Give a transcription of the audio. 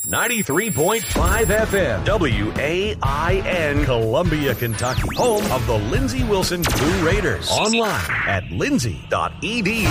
93.5 FM, WAIN, Columbia, Kentucky. Home of the Lindsey Wilson Blue Raiders. Online at lindsey.edu.